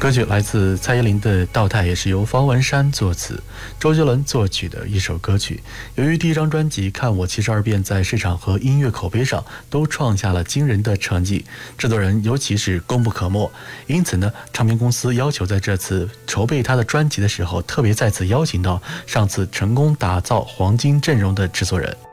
歌曲来自蔡依林的《倒带》，也是由方文山作词、周杰伦作曲的一首歌曲。由于第一张专辑《看我72遍》在市场和音乐口碑上都创下了惊人的成绩，制作人尤其是功不可没。因此呢，唱片公司要求在这次筹备他的专辑的时候，特别再次邀请到上次成功打造黄金阵容的制作人。